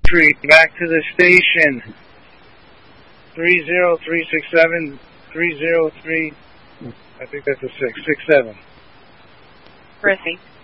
entry back to the station. 30367 303. I think that's a 667. Prissy.